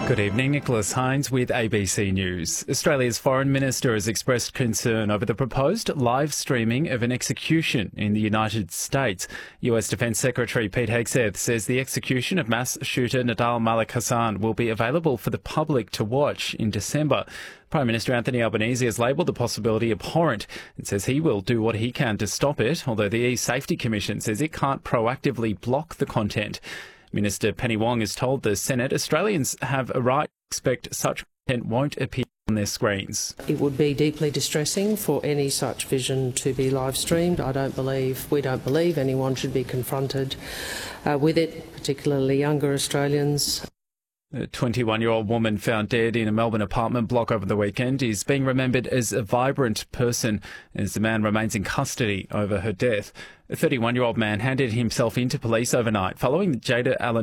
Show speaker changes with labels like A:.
A: Good evening, Nicholas Hines with ABC News. Australia's Foreign Minister has expressed concern over the proposed live streaming of an execution in the United States. US Defence Secretary Pete Hegseth says the execution of mass shooter Nidal Malik Hasan will be available for the public to watch in December. Prime Minister Anthony Albanese has labelled the possibility abhorrent and says he will do what he can to stop it, although the E-Safety Commission says it can't proactively block the content. Minister Penny Wong has told the Senate Australians have a right to expect such content won't appear on their screens.
B: It would be deeply distressing for any such vision to be live streamed. We don't believe anyone should be confronted with it, particularly younger Australians.
A: A 21-year-old woman found dead in a Melbourne apartment block over the weekend is being remembered as a vibrant person as the man remains in custody over her death. A 31-year-old man handed himself into police overnight following Jada Allen